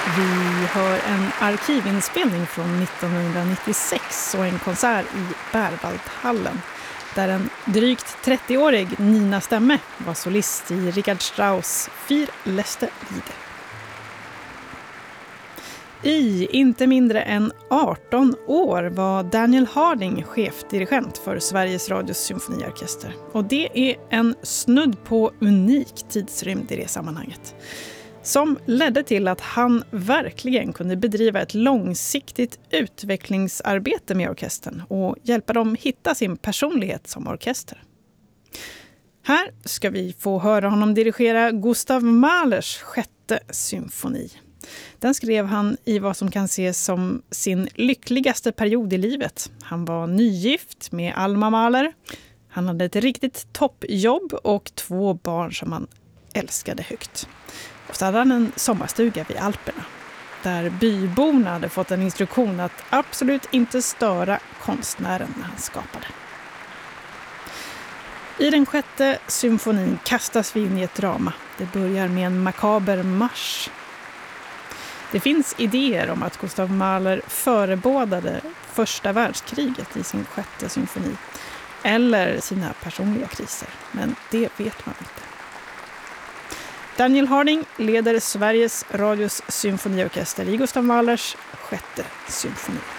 Vi hör en arkivinspelning från 1996 och en konsert i Berwaldhallen där en drygt 30-årig Nina Stemme var solist i Richard Strauss Vier letzte Lieder. I inte mindre än 18 år var Daniel Harding chefdirigent för Sveriges Radios symfoniorkester. Och det är en snudd på unik tidsrymd i det sammanhanget. Som ledde till att han verkligen kunde bedriva ett långsiktigt utvecklingsarbete med orkestern och hjälpa dem hitta sin personlighet som orkester. Här ska vi få höra honom dirigera Gustav Mahlers 6:e symfoni. Den skrev han i vad som kan ses som sin lyckligaste period i livet. Han var nygift med Alma Mahler. Han hade ett riktigt toppjobb och 2 barn som han älskade högt. Och så hade han en sommarstuga vid Alperna, där byborna hade fått en instruktion att absolut inte störa konstnären när han skapade. I den 6:e symfonin kastas vi in i ett drama. Det börjar med en makaber marsch. Det finns idéer om att Gustav Mahler förebådade första världskriget i sin 6:e symfoni, eller sina personliga kriser, men det vet man inte. Daniel Harding leder Sveriges Radios symfoniorkester i Gustav Mahlers 6:e symfoni.